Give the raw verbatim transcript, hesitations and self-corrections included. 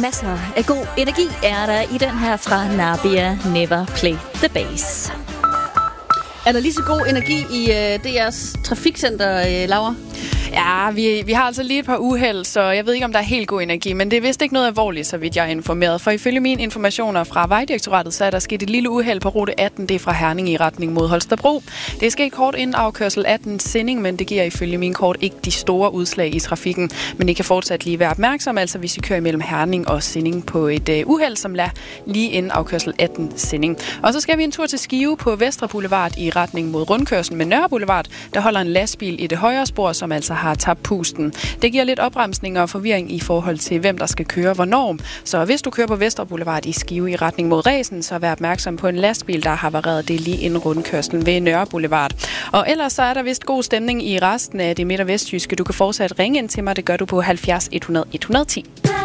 Masser af god energi er der i den her fra Nabia Never Play the Bass. Er der lige så god energi i øh, D R's trafikcenter, øh, Laura? Ja, vi, vi har altså lige et par uheld, så jeg ved ikke, om der er helt god energi, men det er vist ikke noget alvorligt, så vidt jeg er informeret. For ifølge mine informationer fra Vejdirektoratet, så er der sket et lille uheld på rute atten, det er fra Herning i retning mod Holstebro. Det er sket kort inden afkørsel atten Sinding, men det giver ifølge min kort ikke de store udslag i trafikken. Men I kan fortsat lige være opmærksom, altså hvis I kører mellem Herning og Sinding på et uh, uheld, som lader lige inden afkørsel atten Sinding. Og så skal vi en tur til Skive på Vestre Boulevard i retning mod rundkørslen med Nørre Boulevard. Der holder en lastbil i det højre spor, som altså har tabt pusten. Det giver lidt opbremsning og forvirring i forhold til, hvem der skal køre hvornår. Så hvis du kører på Vestre Boulevard i Skive i retning mod Resen, så vær opmærksom på en lastbil, der har havareret det lige inden rundkørslen ved Nørre Boulevard. Og ellers så er der vist god stemning i resten af det midt- og vestjyske. Du kan fortsat ringe ind til mig. Det gør du på halvfjerds hundrede et hundrede og ti.